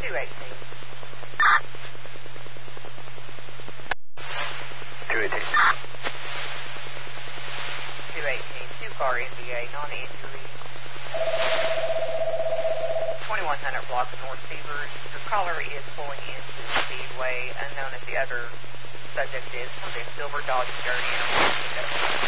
218. 218. 218, two-car NVA, non-injury. 2100 block of North Beavers. The caller is pulling into the Speedway, unknown if the other subject is. One of the silver Dodge Journey.